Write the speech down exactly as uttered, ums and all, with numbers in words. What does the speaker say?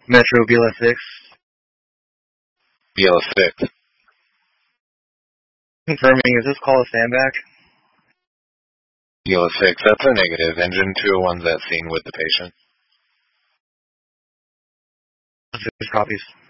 Metro B L S six. B L S six. Confirming, is this call a standback? B L S six, that's a negative. Engine two oh one's at scene with the patient. Six copies.